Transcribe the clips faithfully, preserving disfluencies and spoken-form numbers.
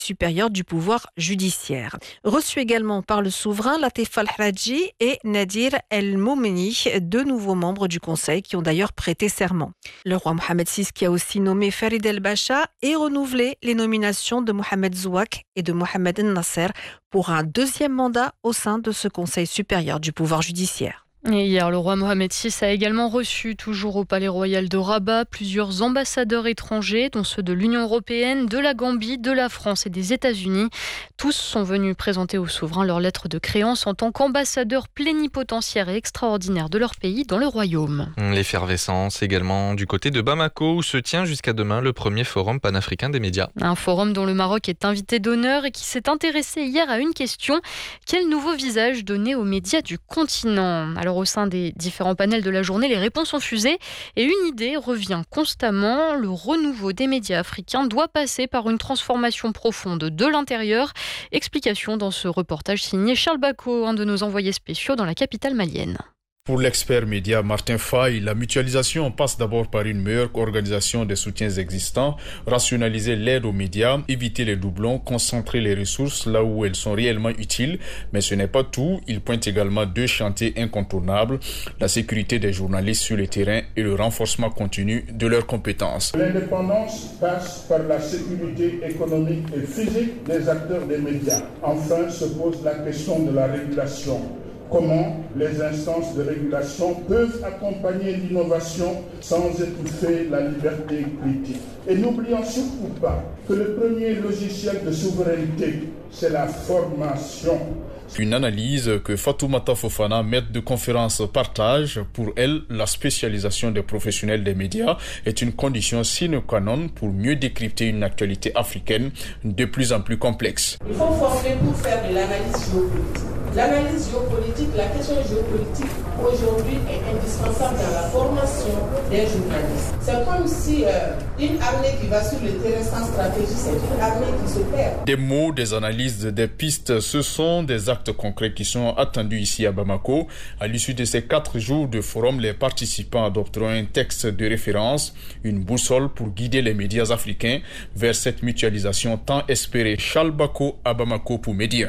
supérieur du pouvoir judiciaire. Reçus également par le souverain Latif Al-Haraji et Nadir El-Moumeni, deux nouveaux membres du Conseil qui ont d'ailleurs prêté serment. Le roi Mohamed six qui a aussi nommé Farid El-Bacha et renouvelé les nominations de Mohamed Zouak et de Mohamed El-Nasser pour un deuxième mandat au sein de ce Conseil supérieur du pouvoir judiciaire. Et hier, le roi Mohamed six a également reçu, toujours au Palais Royal de Rabat, plusieurs ambassadeurs étrangers, dont ceux de l'Union européenne, de la Gambie, de la France et des États-Unis. Tous sont venus présenter au souverain leur lettre de créance en tant qu'ambassadeurs plénipotentiaires et extraordinaires de leur pays dans le royaume. L'effervescence également du côté de Bamako, où se tient jusqu'à demain le premier forum panafricain des médias. Un forum dont le Maroc est invité d'honneur et qui s'est intéressé hier à une question: quel nouveau visage donner aux médias du continent ? Alors, au sein des différents panels de la journée, les réponses ont fusé et une idée revient constamment. Le renouveau des médias africains doit passer par une transformation profonde de l'intérieur. Explication dans ce reportage signé Charles Bacot, un de nos envoyés spéciaux dans la capitale malienne. Pour l'expert média Martin Faye, la mutualisation passe d'abord par une meilleure organisation des soutiens existants, rationaliser l'aide aux médias, éviter les doublons, concentrer les ressources là où elles sont réellement utiles. Mais ce n'est pas tout. Il pointe également deux chantiers incontournables: la sécurité des journalistes sur le terrain et le renforcement continu de leurs compétences. L'indépendance passe par la sécurité économique et physique des acteurs des médias. Enfin se pose la question de la régulation. Comment les instances de régulation peuvent accompagner l'innovation sans étouffer la liberté critique. Et n'oublions surtout pas que le premier logiciel de souveraineté, c'est la formation. Une analyse que Fatoumata Fofana, maître de conférence, partage. Pour elle, la spécialisation des professionnels des médias est une condition sine qua non pour mieux décrypter une actualité africaine de plus en plus complexe. Il faut former pour faire de l'analyse géopolitique. L'analyse géopolitique, la question géopolitique aujourd'hui est indispensable dans la formation des journalistes. C'est comme si euh, une armée qui va sur le terrain sans stratégie, c'est une armée qui se perd. Des mots, des analyses, des pistes, ce sont des actes concrets qui sont attendus ici à Bamako. À l'issue de ces quatre jours de forum, les participants adopteront un texte de référence, une boussole pour guider les médias africains vers cette mutualisation tant espérée. Charles Bacot à Bamako pour Média.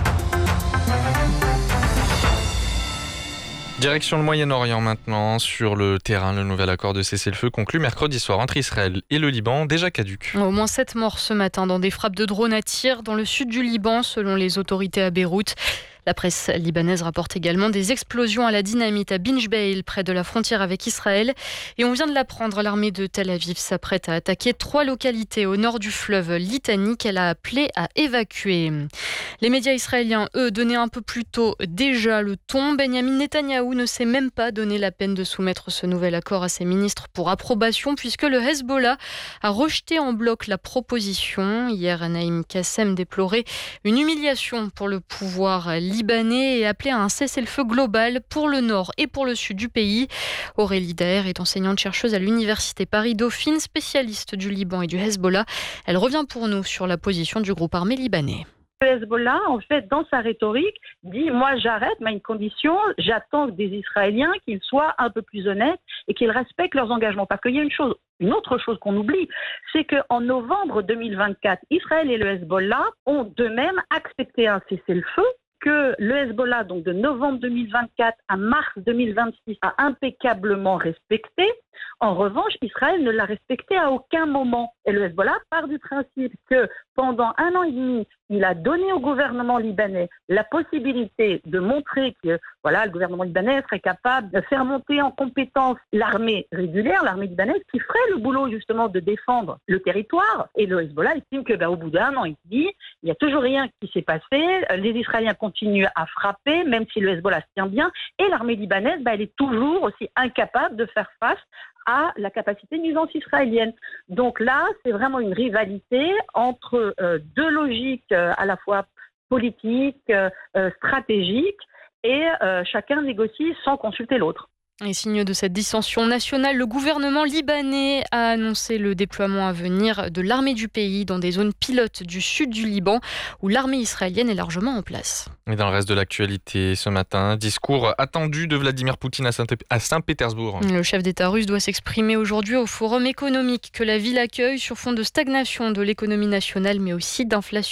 Direction le Moyen-Orient maintenant. Sur le terrain, le nouvel accord de cessez-le-feu conclu mercredi soir entre Israël et le Liban, déjà caduc. Au moins sept morts ce matin dans des frappes de drones à tir dans le sud du Liban, selon les autorités à Beyrouth. La presse libanaise rapporte également des explosions à la dynamite à Binjbeil, près de la frontière avec Israël. Et on vient de l'apprendre, l'armée de Tel Aviv s'apprête à attaquer trois localités au nord du fleuve Litani qu'elle a appelé à évacuer. Les médias israéliens, eux, donnaient un peu plus tôt déjà le ton. Benyamin Netanyahou ne s'est même pas donné la peine de soumettre ce nouvel accord à ses ministres pour approbation, puisque le Hezbollah a rejeté en bloc la proposition. Hier, Naïm Kassem déplorait une humiliation pour le pouvoir libanais et appelé à un cessez-le-feu global pour le nord et pour le sud du pays. Aurélie Daher est enseignante-chercheuse à l'université Paris-Dauphine, spécialiste du Liban et du Hezbollah. Elle revient pour nous sur la position du groupe armé libanais. Le Hezbollah, en fait, dans sa rhétorique, dit « moi j'arrête, mais à une condition, j'attends des Israéliens qu'ils soient un peu plus honnêtes et qu'ils respectent leurs engagements ». Parce qu'il y a une chose, une autre chose qu'on oublie, c'est qu'en novembre deux mille vingt-quatre, Israël et le Hezbollah ont d'eux-mêmes accepté un cessez-le-feu que le Hezbollah, donc de novembre deux mille vingt-quatre à mars deux mille vingt-six, a impeccablement respecté. En revanche, Israël ne l'a respecté à aucun moment. Et le Hezbollah part du principe que pendant un an et demi, il a donné au gouvernement libanais la possibilité de montrer que voilà, le gouvernement libanais serait capable de faire monter en compétence l'armée régulière, l'armée libanaise, qui ferait le boulot justement de défendre le territoire. Et le Hezbollah estime que ben, au bout d'un an et demi, il n'y a toujours rien qui s'est passé. Les Israéliens continuent à frapper, même si le Hezbollah se tient bien. Et l'armée libanaise, ben, elle est toujours aussi incapable de faire face à la capacité de nuisance israélienne. Donc là, c'est vraiment une rivalité entre euh, deux logiques euh, à la fois politiques, euh, stratégiques, et euh, chacun négocie sans consulter l'autre. Et signe de cette dissension nationale, le gouvernement libanais a annoncé le déploiement à venir de l'armée du pays dans des zones pilotes du sud du Liban où l'armée israélienne est largement en place. Et dans le reste de l'actualité ce matin, discours attendu de Vladimir Poutine à Saint-Pétersbourg. Le chef d'État russe doit s'exprimer aujourd'hui au forum économique que la ville accueille sur fond de stagnation de l'économie nationale mais aussi d'inflation